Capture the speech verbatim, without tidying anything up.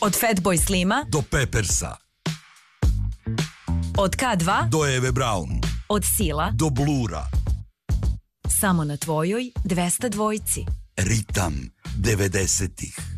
Od Fatboy Slima do Peppersa. Od K dva do Eve Braun. Od Sila do Blura. Samo na tvojoj dvesta dvojci. Ritam devedesetih.